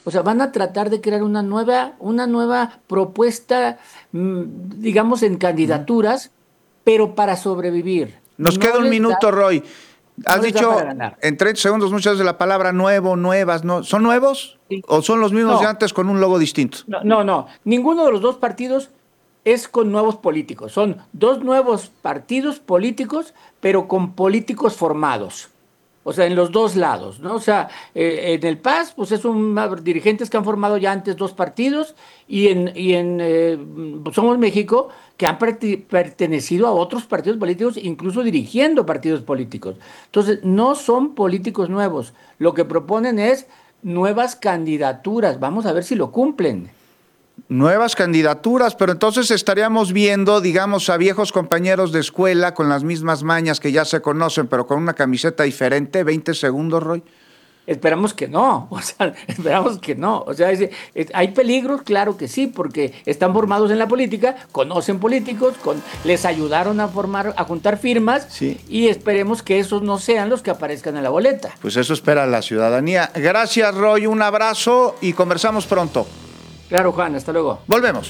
O sea, van a tratar de crear una nueva propuesta, digamos, en candidaturas, pero para sobrevivir. Nos queda un minuto, Roy. No Has les da para dicho ganar. en 30 segundos muchas veces la palabra nuevo, nuevas, ¿no? ¿Son nuevos Sí. o son los mismos de No, antes con un logo distinto? no. Ninguno de los dos partidos es con nuevos políticos. Son dos nuevos partidos políticos, pero con políticos formados. O sea, en los dos lados, ¿no? O sea, en el PAS, pues dirigentes que han formado ya antes dos partidos y en Somos México, que han pertenecido a otros partidos políticos, incluso dirigiendo partidos políticos. Entonces, no son políticos nuevos. Lo que proponen es nuevas candidaturas. Vamos a ver si lo cumplen. Nuevas candidaturas, pero entonces estaríamos viendo, digamos, a viejos compañeros de escuela con las mismas mañas que ya se conocen, pero con una camiseta diferente. 20 segundos, Roy. Esperamos que no, o sea, esperamos que no. O sea, hay peligros, claro que sí, porque están formados en la política, conocen políticos, les ayudaron a juntar firmas, Sí. Y esperemos que esos no sean los que aparezcan en la boleta. Pues eso espera la ciudadanía. Gracias, Roy, un abrazo y conversamos pronto. Claro, Juan, hasta luego. Volvemos.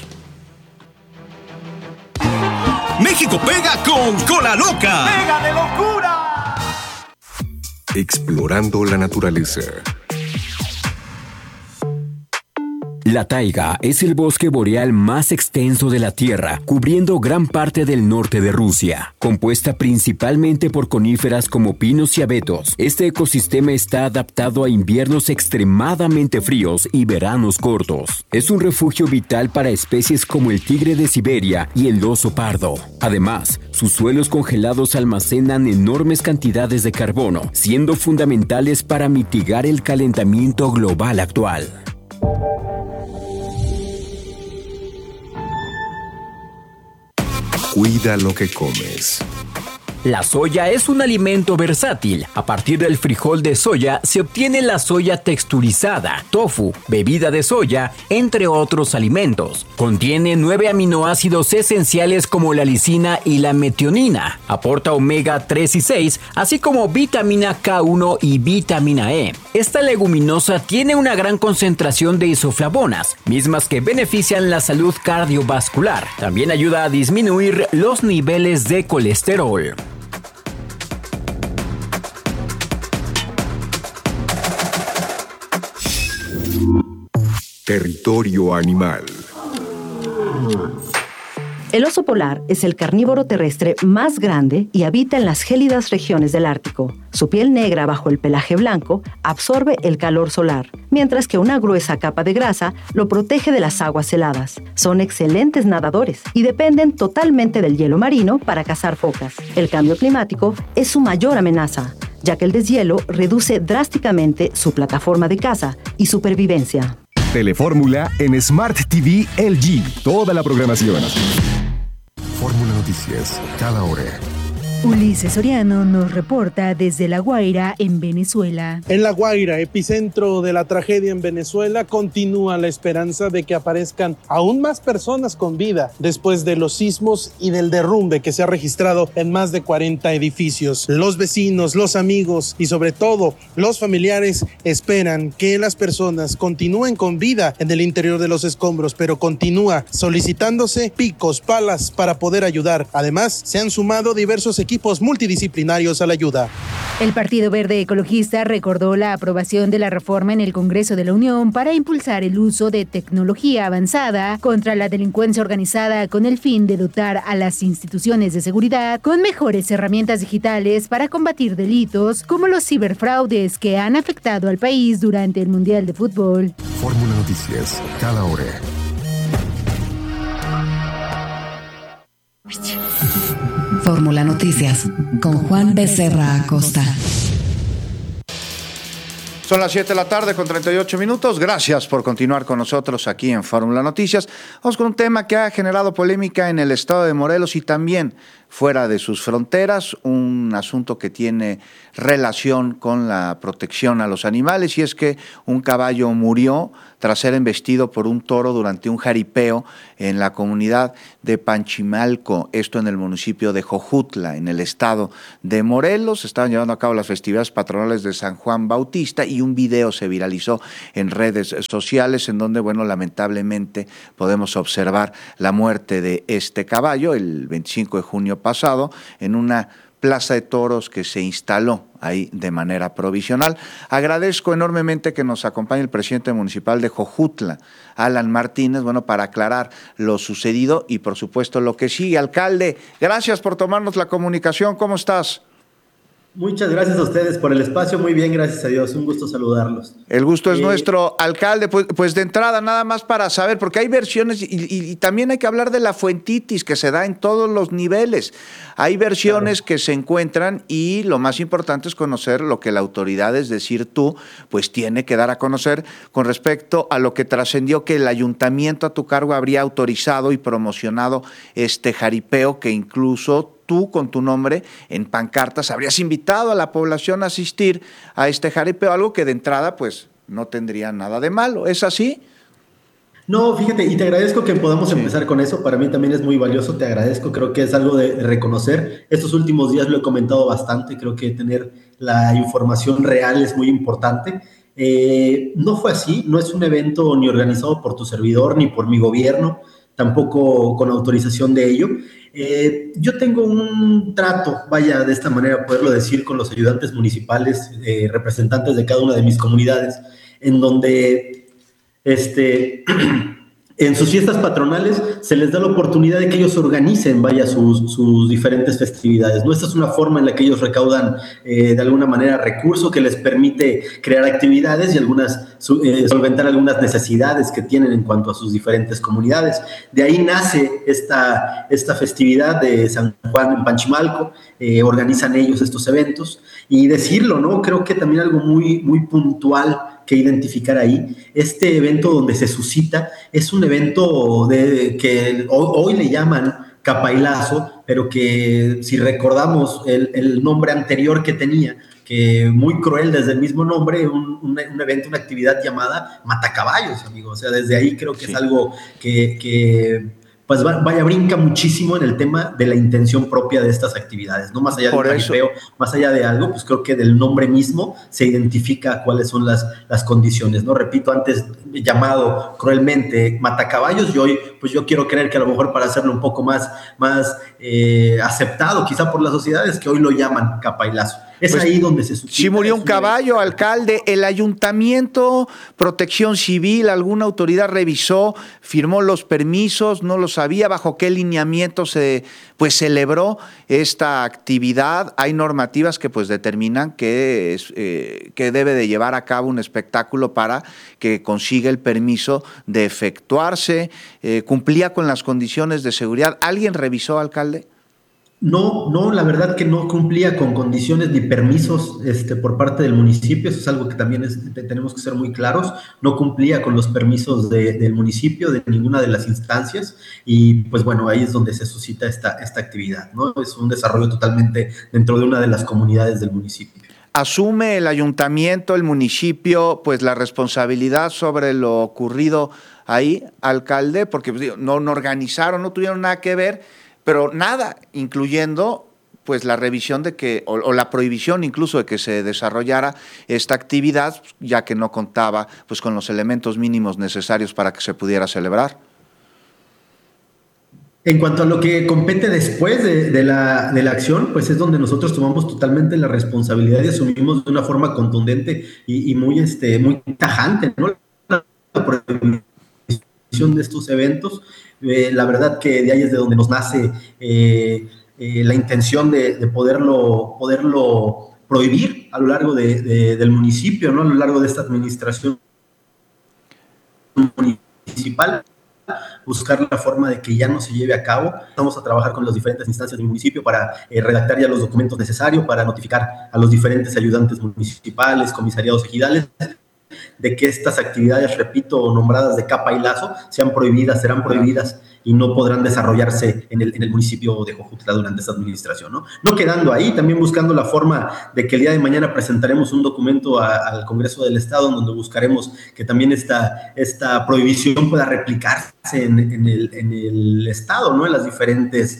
México pega con Cola Loca. ¡Pega de locura! Explorando la naturaleza. La taiga es el bosque boreal más extenso de la Tierra, cubriendo gran parte del norte de Rusia. Compuesta principalmente por coníferas como pinos y abetos, este ecosistema está adaptado a inviernos extremadamente fríos y veranos cortos. Es un refugio vital para especies como el tigre de Siberia y el oso pardo. Además, sus suelos congelados almacenan enormes cantidades de carbono, siendo fundamentales para mitigar el calentamiento global actual. Cuida lo que comes. La soya es un alimento versátil. A partir del frijol de soya se obtiene la soya texturizada, tofu, bebida de soya, entre otros alimentos. Contiene 9 aminoácidos esenciales como la lisina y la metionina. Aporta omega 3 y 6, así como vitamina K1 y vitamina E. Esta leguminosa tiene una gran concentración de isoflavonas, mismas que benefician la salud cardiovascular. También ayuda a disminuir los niveles de colesterol. Territorio animal. El oso polar es el carnívoro terrestre más grande y habita en las gélidas regiones del Ártico. Su piel negra bajo el pelaje blanco absorbe el calor solar, mientras que una gruesa capa de grasa lo protege de las aguas heladas. Son excelentes nadadores y dependen totalmente del hielo marino para cazar focas. El cambio climático es su mayor amenaza, ya que el deshielo reduce drásticamente su plataforma de caza y supervivencia. Telefórmula en Smart TV LG. Toda la programación. Fórmula Noticias, cada hora. Ulises Soriano nos reporta desde La Guaira, en Venezuela. En La Guaira, epicentro de la tragedia en Venezuela, continúa la esperanza de que aparezcan aún más personas con vida después de los sismos y del derrumbe que se ha registrado en más de 40 edificios. Los vecinos, los amigos y sobre todo los familiares esperan que las personas continúen con vida en el interior de los escombros, pero continúa solicitándose picos, palas para poder ayudar. Además, se han sumado diversos equipos multidisciplinarios a la ayuda. El Partido Verde Ecologista recordó la aprobación de la reforma en el Congreso de la Unión para impulsar el uso de tecnología avanzada contra la delincuencia organizada con el fin de dotar a las instituciones de seguridad con mejores herramientas digitales para combatir delitos como los ciberfraudes que han afectado al país durante el Mundial de Fútbol. Fórmula Noticias, cada hora. Fórmula Noticias, con Juan Becerra Acosta. Son las 7 de la tarde con 38 minutos. Gracias por continuar con nosotros aquí en Fórmula Noticias. Vamos con un tema que ha generado polémica en el estado de Morelos y también fuera de sus fronteras, un asunto que tiene relación con la protección a los animales, y es que un caballo murió tras ser embestido por un toro durante un jaripeo en la comunidad de Panchimalco, esto en el municipio de Jojutla, en el estado de Morelos. Estaban llevando a cabo las festividades patronales de San Juan Bautista y un video se viralizó en redes sociales en donde, bueno, lamentablemente podemos observar la muerte de este caballo el 25 de junio pasado en una plaza de toros que se instaló ahí de manera provisional. Agradezco enormemente que nos acompañe el presidente municipal de Jojutla, Alan Martínez, bueno, para aclarar lo sucedido y por supuesto lo que sigue. Alcalde, gracias por tomarnos la comunicación. ¿Cómo estás? Muchas gracias a ustedes por el espacio. Muy bien, gracias a Dios. Un gusto saludarlos. El gusto es nuestro, alcalde. Pues de entrada, nada más para saber, porque hay versiones y también hay que hablar de la fuentitis que se da en todos los niveles. Hay versiones que se encuentran y lo más importante es conocer lo que la autoridad, es decir, tú, pues tiene que dar a conocer con respecto a lo que trascendió que el ayuntamiento a tu cargo habría autorizado y promocionado este jaripeo, que incluso tú con tu nombre en pancartas habrías invitado a la población a asistir a este jaripeo, algo que de entrada pues no tendría nada de malo. ¿Es así? No, fíjate, y te agradezco que podamos empezar con eso. Para mí también es muy valioso, te agradezco. Creo que es algo de reconocer. Estos últimos días lo he comentado bastante. Creo que tener la información real es muy importante. No fue así, no es un evento ni organizado por tu servidor ni por mi gobierno, tampoco con autorización de ello. Yo tengo un trato, vaya, de esta manera poderlo decir, con los ayudantes municipales, representantes de cada una de mis comunidades, en donde en sus fiestas patronales se les da la oportunidad de que ellos organicen, vaya, sus diferentes festividades, ¿no? Esta es una forma en la que ellos recaudan de alguna manera recursos que les permite crear actividades y solventar algunas necesidades que tienen en cuanto a sus diferentes comunidades. De ahí nace esta festividad de San Juan en Panchimalco, organizan ellos estos eventos y decirlo, ¿no? Creo que también algo muy, muy puntual que identificar ahí. Este evento donde se suscita es un evento que hoy le llaman Capailazo, pero que si recordamos el nombre anterior que tenía, que muy cruel desde el mismo nombre, un evento, una actividad llamada Matacaballos, amigo. O sea, desde ahí creo que es algo que pues vaya, brinca muchísimo en el tema de la intención propia de estas actividades, ¿no? Más allá de un jaripeo, más allá de algo, pues creo que del nombre mismo se identifica cuáles son las condiciones, ¿no? Repito, antes llamado cruelmente Matacaballos, y hoy, pues yo quiero creer que a lo mejor para hacerlo un poco más aceptado quizá por las sociedades, que hoy lo llaman Capailazo. Es pues ahí donde se suscita. Si murió un caballo, alcalde, el ayuntamiento, Protección Civil, alguna autoridad revisó, firmó los permisos, no lo sabía, bajo qué lineamiento se celebró esta actividad. Hay normativas que pues determinan que debe de llevar a cabo un espectáculo para que consiga el permiso de efectuarse. ¿Cumplía con las condiciones de seguridad? ¿Alguien revisó, alcalde? No, la verdad que no cumplía con condiciones ni permisos por parte del municipio. Eso es algo que también tenemos que ser muy claros. No cumplía con los permisos del municipio, de ninguna de las instancias, y pues bueno, ahí es donde se suscita esta actividad, ¿no? Es un desarrollo totalmente dentro de una de las comunidades del municipio. ¿Asume el ayuntamiento, el municipio, pues la responsabilidad sobre lo ocurrido ahí, alcalde? Porque pues, no organizaron, no tuvieron nada que ver, pero nada, incluyendo pues la revisión de que, o la prohibición incluso de que se desarrollara esta actividad, ya que no contaba pues con los elementos mínimos necesarios para que se pudiera celebrar. En cuanto a lo que compete después de la acción, pues es donde nosotros tomamos totalmente la responsabilidad y asumimos de una forma contundente y muy tajante, ¿no? La prohibición de estos eventos. La verdad que de ahí es de donde nos nace la intención de poderlo prohibir a lo largo del municipio, ¿no? A lo largo de esta administración municipal, buscar la forma de que ya no se lleve a cabo. Vamos a trabajar con las diferentes instancias del municipio para redactar ya los documentos necesarios para notificar a los diferentes ayudantes municipales, comisariados ejidales, de que estas actividades, repito, nombradas de capa y lazo, serán prohibidas y no podrán desarrollarse en el municipio de Jojutla durante esta administración, ¿no? No quedando ahí, también buscando la forma de que el día de mañana presentaremos un documento al Congreso del Estado, donde buscaremos que también esta prohibición pueda replicarse en el Estado, ¿no? En las diferentes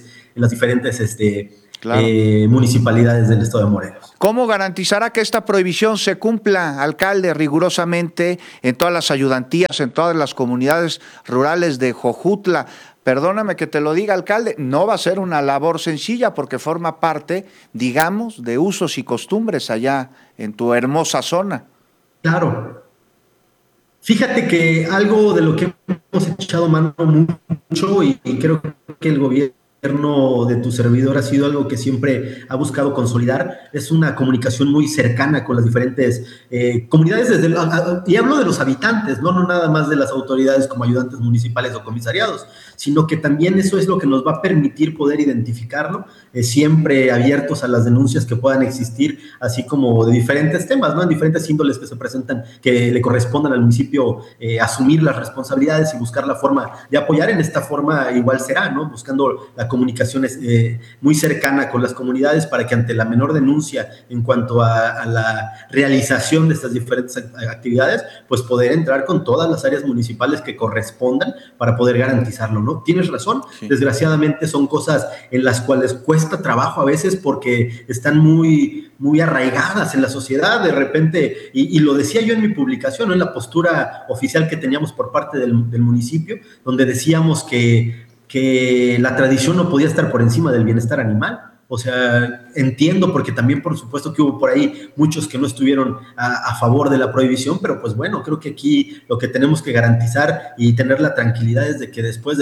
municipalidades del Estado de Morelos. ¿Cómo garantizará que esta prohibición se cumpla, alcalde, rigurosamente en todas las ayudantías, en todas las comunidades rurales de Jojutla? Perdóname que te lo diga, alcalde, no va a ser una labor sencilla porque forma parte, digamos, de usos y costumbres allá en tu hermosa zona. Claro. Fíjate que algo de lo que hemos echado mano mucho y creo que el gobierno de tu servidor ha sido algo que siempre ha buscado consolidar, es una comunicación muy cercana con las diferentes comunidades, y hablo de los habitantes, no nada más de las autoridades como ayudantes municipales o comisariados, sino que también eso es lo que nos va a permitir poder identificarlo, siempre abiertos a las denuncias que puedan existir, así como de diferentes temas, ¿no? En diferentes índoles que se presentan, que le correspondan al municipio asumir las responsabilidades y buscar la forma de apoyar. En esta forma igual será, ¿no? Buscando la comunicación muy cercana con las comunidades para que ante la menor denuncia en cuanto a la realización de estas diferentes actividades, pues poder entrar con todas las áreas municipales que correspondan para poder garantizarlo, ¿no? Tienes razón, sí. Desgraciadamente son cosas en las cuales cuesta trabajo a veces porque están muy arraigadas en la sociedad de repente, y lo decía yo en mi publicación, ¿no? En la postura oficial que teníamos por parte del municipio, donde decíamos que la tradición no podía estar por encima del bienestar animal. O sea, entiendo porque también por supuesto que hubo por ahí muchos que no estuvieron a favor de la prohibición, pero pues bueno, creo que aquí lo que tenemos que garantizar y tener la tranquilidad es de que después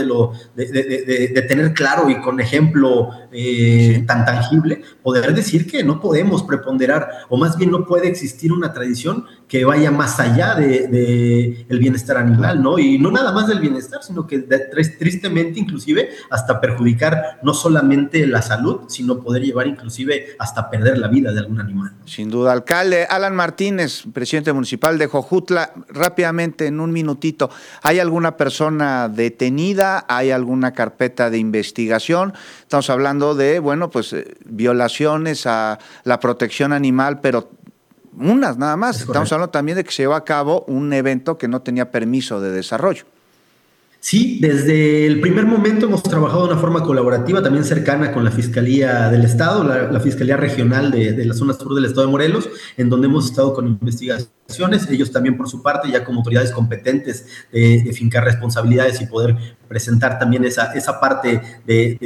de tener claro y con ejemplo tan tangible, poder decir que no podemos preponderar, o más bien no puede existir una tradición que vaya más allá de el bienestar animal, ¿no? Y no nada más del bienestar, sino que tristemente inclusive hasta perjudicar no solamente la salud, sino poder llevar inclusive hasta perder la vida de algún animal. Sin duda. Alcalde Alan Martínez, presidente municipal de Jojutla, rápidamente en un minutito, ¿hay alguna persona detenida? ¿Hay alguna carpeta de investigación? Estamos hablando de, bueno, pues violaciones a la protección animal, pero unas nada más. Estamos hablando también de que se llevó a cabo un evento que no tenía permiso de desarrollo. Sí, desde el primer momento hemos trabajado de una forma colaborativa, también cercana con la Fiscalía del Estado, la Fiscalía Regional de la zona sur del Estado de Morelos, en donde hemos estado con investigaciones, ellos también por su parte, ya como autoridades competentes de fincar responsabilidades y poder presentar también esa parte de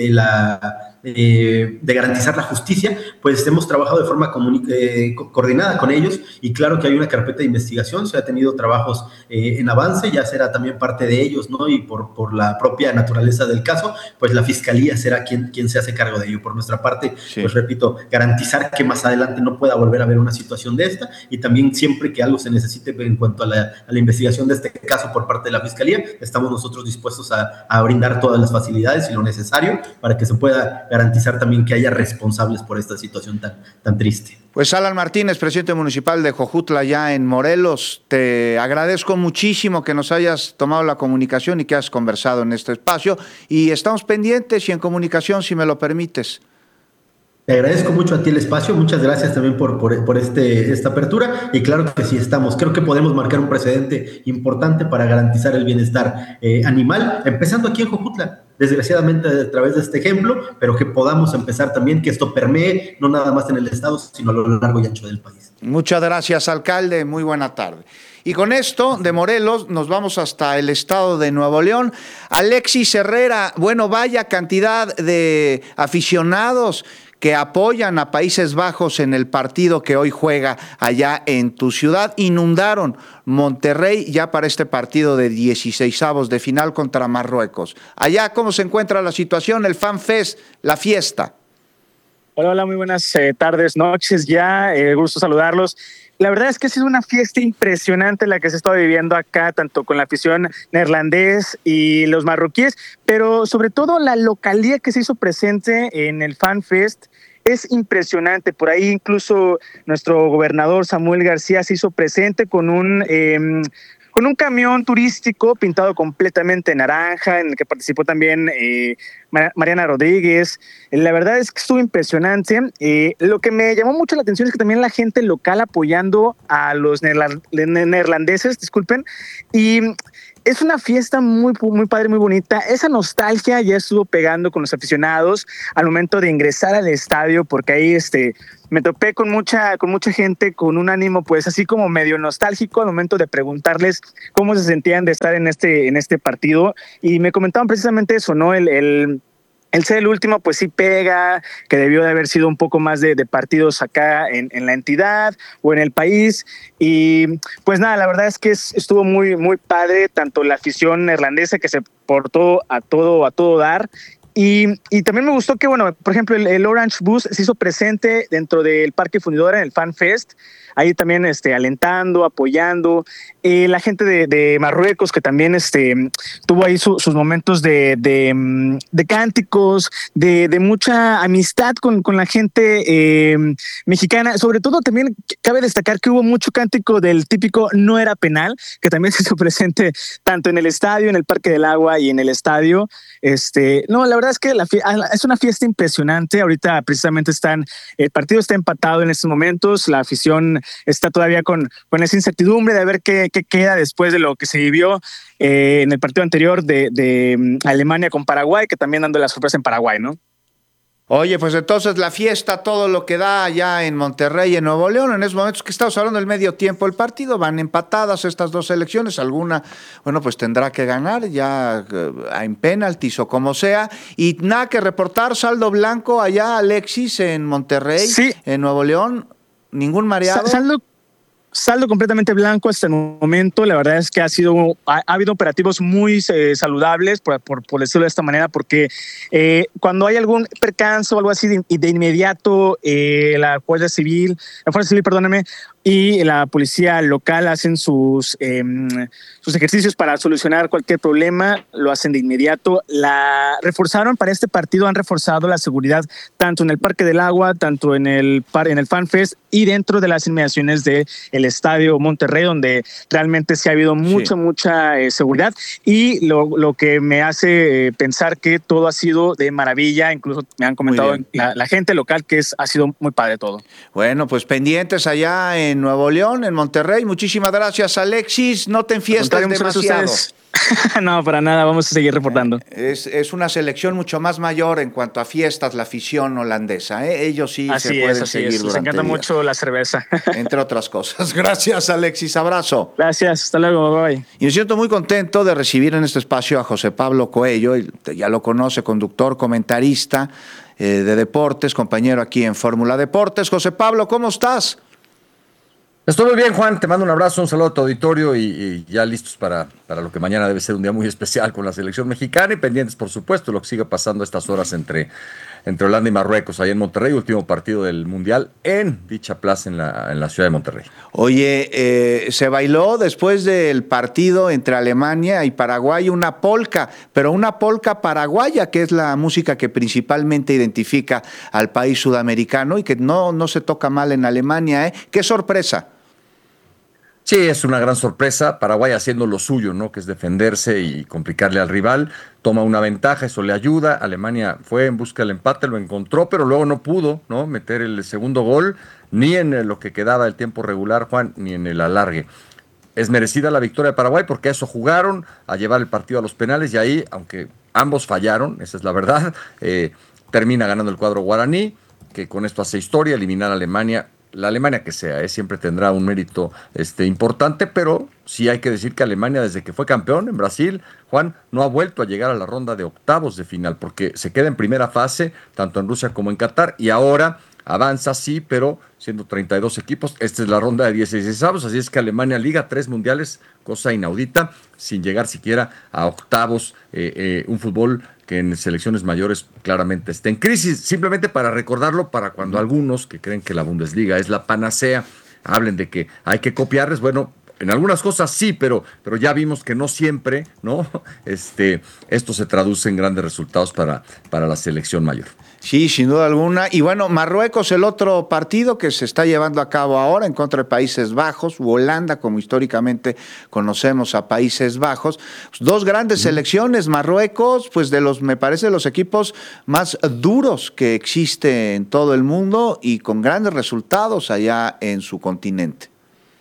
garantizar la justicia, pues hemos trabajado de forma coordinada con ellos, y claro que hay una carpeta de investigación, se ha tenido trabajos en avance, ya será también parte de ellos, ¿no? Y por la propia naturaleza del caso, pues la Fiscalía será quien se hace cargo de ello. Por nuestra parte, sí, pues repito, garantizar que más adelante no pueda volver a haber una situación de esta, y también siempre que algo se necesite en cuanto a la investigación de este caso por parte de la Fiscalía, estamos nosotros dispuestos a brindar todas las facilidades y lo necesario para que se pueda garantizar también que haya responsables por esta situación tan triste. Pues Alan Martínez, presidente municipal de Jojutla, ya en Morelos, te agradezco muchísimo que nos hayas tomado la comunicación y que has conversado en este espacio, y estamos pendientes y en comunicación, si me lo permites. Te agradezco mucho a ti el espacio, muchas gracias también por esta apertura, y claro que sí estamos, creo que podemos marcar un precedente importante para garantizar el bienestar animal, empezando aquí en Jojutla, desgraciadamente a través de este ejemplo, pero que podamos empezar también, que esto permee no nada más en el estado, sino a lo largo y ancho del país. Muchas gracias, alcalde, muy buena tarde. Y con esto, de Morelos, nos vamos hasta el estado de Nuevo León. Alexis Herrera, bueno, vaya cantidad de aficionados que apoyan a Países Bajos en el partido que hoy juega allá en tu ciudad. Inundaron Monterrey ya para este partido de 16avos de final contra Marruecos. Allá, ¿cómo se encuentra la situación? El Fan Fest, la fiesta. Hola, muy buenas tardes, noches ya. Gusto saludarlos. La verdad es que ha sido una fiesta impresionante la que se está viviendo acá, tanto con la afición neerlandés y los marroquíes, pero sobre todo la localidad que se hizo presente en el Fan Fest es impresionante. Por ahí incluso nuestro gobernador Samuel García se hizo presente con con un camión turístico pintado completamente naranja, en el que participó también Mariana Rodríguez. La verdad es que estuvo impresionante. Lo que me llamó mucho la atención es que también la gente local apoyando a los neerlandeses, disculpen, y es una fiesta muy padre, muy bonita. Esa nostalgia ya estuvo pegando con los aficionados al momento de ingresar al estadio, porque ahí me topé con mucha gente con un ánimo pues así como medio nostálgico al momento de preguntarles cómo se sentían de estar en este partido, y me comentaban precisamente eso, ¿no? El ser el último pues sí pega, que debió de haber sido un poco más de partidos acá en la entidad o en el país. Y pues nada, la verdad es que estuvo muy padre, tanto la afición neerlandesa, que se portó a todo dar. Y también me gustó que, bueno, por ejemplo, el Orange Bus se hizo presente dentro del Parque Fundidora en el Fan Fest, ahí también alentando, apoyando. La gente de Marruecos, que también tuvo ahí sus momentos de cánticos, de mucha amistad con la gente mexicana. Sobre todo también cabe destacar que hubo mucho cántico del típico "no era penal", que también se hizo presente tanto en el estadio, en el Parque del Agua y en el estadio. No, la verdad es que es una fiesta impresionante. Ahorita precisamente el partido está empatado en estos momentos. La afición está todavía con esa incertidumbre de ver qué queda después de lo que se vivió en el partido anterior de Alemania con Paraguay, que también dando la sorpresa en Paraguay, ¿no? Oye, pues entonces la fiesta, todo lo que da allá en Monterrey, en Nuevo León, en esos momentos que estamos hablando del medio tiempo del partido, van empatadas estas dos selecciones, alguna, bueno, pues tendrá que ganar ya en penaltis o como sea, y nada que reportar, saldo blanco allá, Alexis, en Monterrey, sí, en Nuevo León, ningún mareado. Saldo completamente blanco hasta el momento. La verdad es que ha habido operativos muy saludables, por decirlo de esta manera, porque cuando hay algún percance o algo así de inmediato, la Fuerza Civil, perdóname, y la policía local hacen sus ejercicios para solucionar cualquier problema, lo hacen de inmediato. Reforzaron para este partido, han reforzado la seguridad tanto en el Parque del Agua, tanto en el Fan Fest y dentro de las inmediaciones del Estadio Monterrey, donde realmente sí ha habido mucha seguridad, y lo que me hace pensar que todo ha sido de maravilla. Incluso me han comentado la gente local que ha sido muy padre todo. Bueno, pues pendientes allá en Nuevo León, en Monterrey. Muchísimas gracias, Alexis. No te enfiestes demasiado. No, para nada, vamos a seguir reportando. Es una selección mucho más mayor en cuanto a fiestas, la afición holandesa. Ellos sí se pueden seguir durante Les encanta mucho la cerveza. Entre otras cosas. Gracias, Alexis. Abrazo. Gracias, hasta luego, bye. Y me siento muy contento de recibir en este espacio a José Pablo Coello. Ya lo conoce, conductor, comentarista de deportes, compañero aquí en Fórmula Deportes. José Pablo, ¿cómo estás? Estoy muy bien, Juan, te mando un abrazo, un saludo a tu auditorio y ya listos para lo que mañana debe ser un día muy especial con la selección mexicana, y pendientes, por supuesto, lo que siga pasando a estas horas entre Holanda y Marruecos, ahí en Monterrey, último partido del Mundial en dicha plaza en la ciudad de Monterrey. Oye, se bailó después del partido entre Alemania y Paraguay una polca, pero una polca paraguaya, que es la música que principalmente identifica al país sudamericano y que no se toca mal en Alemania, ¿eh? ¡Qué sorpresa! Sí, es una gran sorpresa. Paraguay haciendo lo suyo, ¿no? Que es defenderse y complicarle al rival. Toma una ventaja, eso le ayuda. Alemania fue en busca del empate, lo encontró, pero luego no pudo, ¿no? Meter el segundo gol, ni en lo que quedaba del tiempo regular, Juan, ni en el alargue. Es merecida la victoria de Paraguay porque a eso jugaron, a llevar el partido a los penales, y ahí, aunque ambos fallaron, esa es la verdad, termina ganando el cuadro guaraní, que con esto hace historia, eliminar a Alemania. La Alemania que sea, siempre tendrá un mérito importante, pero sí hay que decir que Alemania, desde que fue campeón en Brasil, Juan, no ha vuelto a llegar a la ronda de octavos de final, porque se queda en primera fase, tanto en Rusia como en Qatar, y ahora avanza, sí, pero siendo 32 equipos, esta es la ronda de 16avos, así es que Alemania liga 3 mundiales, cosa inaudita, sin llegar siquiera a octavos, un fútbol que en selecciones mayores claramente está en crisis. Simplemente para recordarlo, para cuando algunos que creen que la Bundesliga es la panacea, hablen de que hay que copiarles, bueno, En algunas cosas sí, pero ya vimos que no siempre, ¿no? Esto se traduce en grandes resultados para la selección mayor. Sí, sin duda alguna. Y bueno, Marruecos, el otro partido que se está llevando a cabo ahora en contra de Países Bajos, u Holanda, como históricamente conocemos a Países Bajos. Dos grandes selecciones, Marruecos, pues me parece de los equipos más duros que existe en todo el mundo y con grandes resultados allá en su continente.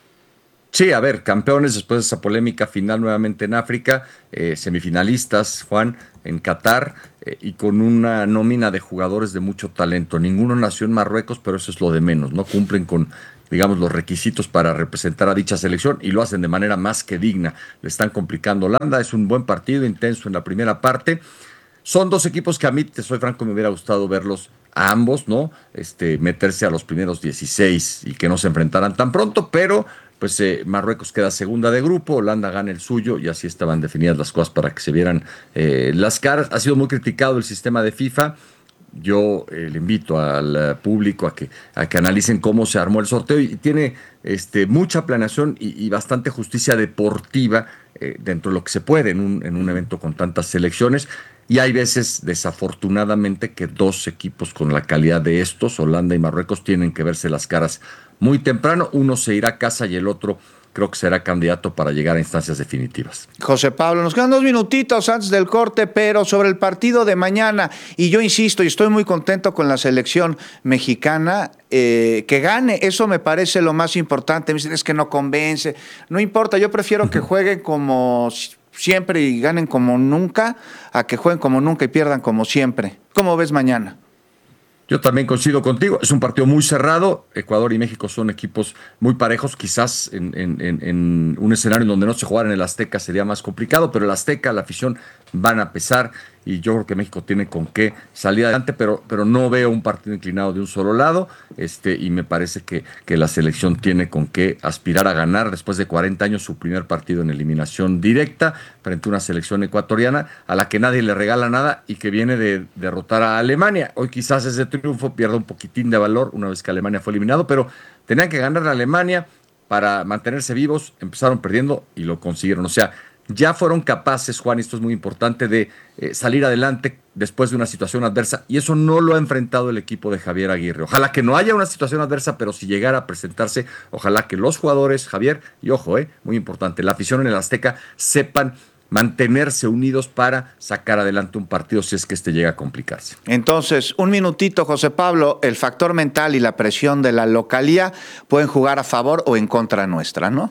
Sí, a ver, campeones después de esa polémica final nuevamente en África, semifinalistas, Juan, en Qatar, y con una nómina de jugadores de mucho talento. Ninguno nació en Marruecos, pero eso es lo de menos, ¿no? Cumplen con, digamos, los requisitos para representar a dicha selección y lo hacen de manera más que digna. Le están complicando a Holanda, es un buen partido, intenso en la primera parte. Son dos equipos que a mí, te soy franco, me hubiera gustado verlos a ambos, ¿no? Meterse a los primeros 16 y que no se enfrentaran tan pronto, pero pues Marruecos queda segunda de grupo, Holanda gana el suyo y así estaban definidas las cosas para que se vieran las caras. Ha sido muy criticado el sistema de FIFA. Yo le invito al público a que analicen cómo se armó el sorteo y tiene mucha planeación y bastante justicia deportiva dentro de lo que se puede en un evento con tantas selecciones. Y hay veces, desafortunadamente, que dos equipos con la calidad de estos, Holanda y Marruecos, tienen que verse las caras muy temprano. Uno se irá a casa y el otro creo que será candidato para llegar a instancias definitivas. José Pablo, nos quedan 2 minutitos antes del corte, pero sobre el partido de mañana, y yo insisto, y estoy muy contento con la selección mexicana, que gane, eso me parece lo más importante. Me dicen, es que no convence, no importa, yo prefiero que jueguen como siempre y ganen como nunca, a que jueguen como nunca y pierdan como siempre. ¿Cómo ves mañana? Yo también coincido contigo, es un partido muy cerrado. Ecuador y México son equipos muy parejos, quizás en un escenario en donde no se jugara en el Azteca sería más complicado, pero el Azteca, la afición van a pesar y yo creo que México tiene con qué salir adelante, pero no veo un partido inclinado de un solo lado, y me parece que la selección tiene con qué aspirar a ganar después de 40 años su primer partido en eliminación directa frente a una selección ecuatoriana a la que nadie le regala nada y que viene de derrotar a Alemania. Hoy quizás ese triunfo pierda un poquitín de valor una vez que Alemania fue eliminado, pero tenían que ganar a Alemania para mantenerse vivos, empezaron perdiendo y lo consiguieron. O sea, ya fueron capaces, Juan, y esto es muy importante, de salir adelante después de una situación adversa, y eso no lo ha enfrentado el equipo de Javier Aguirre. Ojalá que no haya una situación adversa, pero si llegara a presentarse, ojalá que los jugadores, Javier, y ojo, muy importante, la afición en el Azteca, sepan mantenerse unidos para sacar adelante un partido si es que llega a complicarse. Entonces, 1 minutito, José Pablo, el factor mental y la presión de la localía pueden jugar a favor o en contra nuestra, ¿no?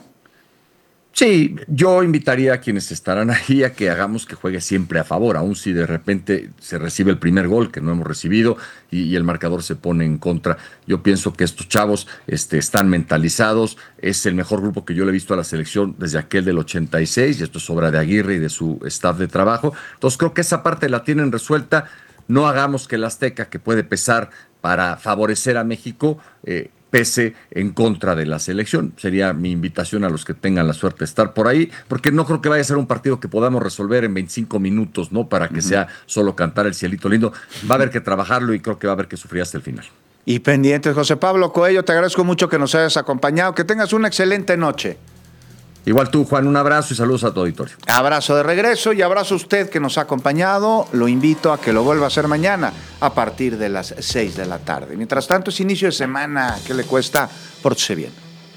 Sí, yo invitaría a quienes estarán ahí a que hagamos que juegue siempre a favor, aun si de repente se recibe el primer gol que no hemos recibido y el marcador se pone en contra. Yo pienso que estos chavos están mentalizados, es el mejor grupo que yo le he visto a la selección desde aquel del 86, y esto es obra de Aguirre y de su staff de trabajo. Entonces creo que esa parte la tienen resuelta. No hagamos que el Azteca, que puede pesar para favorecer a México, pese en contra de la selección. Sería mi invitación a los que tengan la suerte de estar por ahí, porque no creo que vaya a ser un partido que podamos resolver en 25 minutos, ¿no? Para que sea solo cantar el cielito lindo. Va a haber que trabajarlo y creo que va a haber que sufrir hasta el final. Y pendientes, José Pablo Coello, te agradezco mucho que nos hayas acompañado. Que tengas una excelente noche. Igual tú, Juan, un abrazo y saludos a tu auditorio. Abrazo de regreso y abrazo a usted que nos ha acompañado. Lo invito a que lo vuelva a hacer mañana a partir de las 6 de la tarde. Mientras tanto, es inicio de semana. ¿Qué le cuesta? Pórtese bien.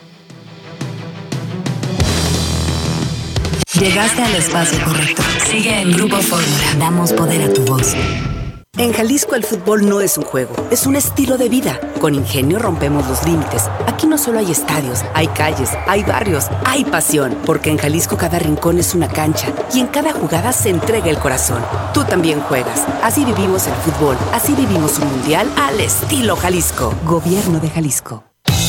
Llegaste al espacio correcto. Sigue en Grupo Fórmula. Damos poder a tu voz. En Jalisco el fútbol no es un juego, es un estilo de vida. Con Ingenio rompemos los límites. Aquí no solo hay estadios, hay calles, hay barrios, hay pasión. Porque en Jalisco cada rincón es una cancha y en cada jugada se entrega el corazón. Tú también juegas. Así vivimos el fútbol, así vivimos un mundial al estilo Jalisco. Gobierno de Jalisco.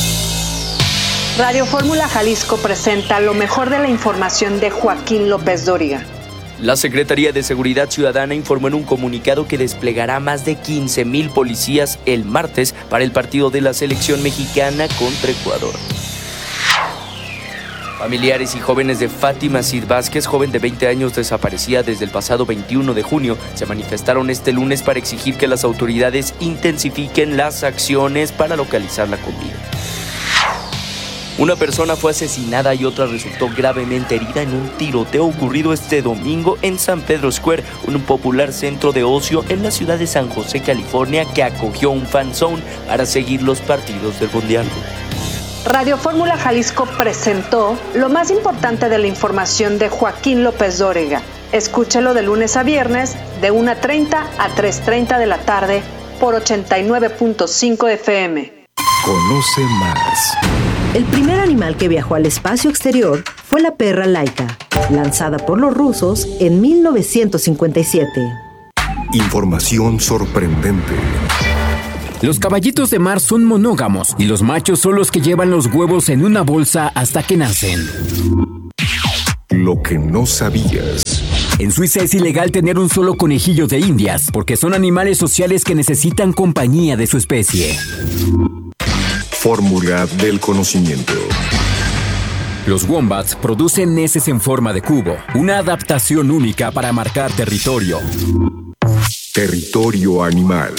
Radio Fórmula Jalisco presenta lo mejor de la información de Joaquín López Dóriga. La Secretaría de Seguridad Ciudadana informó en un comunicado que desplegará más de 15,000 policías el martes para el partido de la selección mexicana contra Ecuador. Familiares y jóvenes de Fátima Cid Vázquez, joven de 20 años desaparecida desde el pasado 21 de junio, se manifestaron este lunes para exigir que las autoridades intensifiquen las acciones para localizarla con vida. Una persona fue asesinada y otra resultó gravemente herida en un tiroteo ocurrido este domingo en San Pedro Square, un popular centro de ocio en la ciudad de San José, California, que acogió un fan zone para seguir los partidos del Mundial. Radio Fórmula Jalisco presentó lo más importante de la información de Joaquín López Dóriga. Escúchelo de lunes a viernes de 1:30 a 3:30 de la tarde por 89.5 FM. Conoce más. El primer animal que viajó al espacio exterior fue la perra Laika, lanzada por los rusos en 1957. Información sorprendente. Los caballitos de mar son monógamos y los machos son los que llevan los huevos en una bolsa hasta que nacen. Lo que no sabías. En Suiza es ilegal tener un solo conejillo de indias porque son animales sociales que necesitan compañía de su especie. Fórmula del conocimiento. Los wombats producen neces en forma de cubo, una adaptación única para marcar territorio. Territorio animal.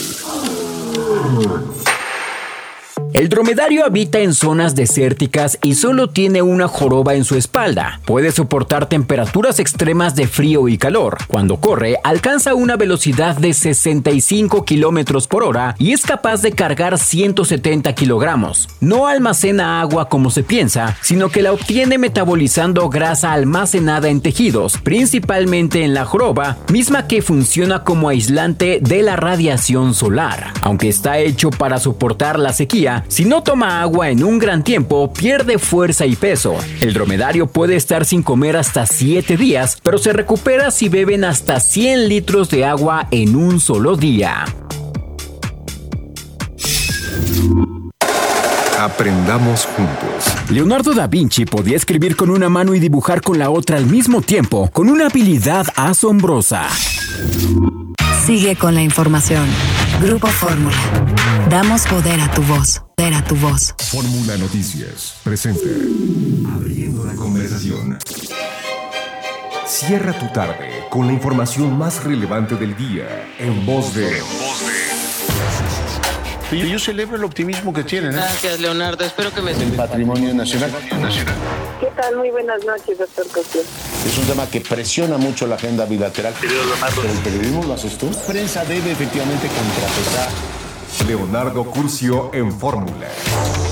El dromedario habita en zonas desérticas y solo tiene una joroba en su espalda. Puede soportar temperaturas extremas de frío y calor. Cuando corre, alcanza una velocidad de 65 kilómetros por hora y es capaz de cargar 170 kilogramos. No almacena agua como se piensa, sino que la obtiene metabolizando grasa almacenada en tejidos, principalmente en la joroba, misma que funciona como aislante de la radiación solar. Aunque está hecho para soportar la sequía, si no toma agua en un gran tiempo, pierde fuerza y peso. El dromedario puede estar sin comer hasta 7 días, pero se recupera si beben hasta 100 litros de agua en un solo día. Aprendamos juntos. Leonardo da Vinci podía escribir con una mano y dibujar con la otra al mismo tiempo, con una habilidad asombrosa. Sigue con la información. Grupo Fórmula. Damos poder a tu voz. Poder a tu voz. Fórmula Noticias presenta Abriendo la conversación. Cierra tu tarde con la información más relevante del día en voz de... Yo celebro el optimismo que tienen. Gracias, Leonardo. Espero que me... El patrimonio nacional. ¿Qué tal? Muy buenas noches, doctor Cosío. Es un tema que presiona mucho la agenda bilateral. Pero el periodismo lo haces tú. La prensa debe efectivamente contrapesar. Leonardo Curcio en Fórmula.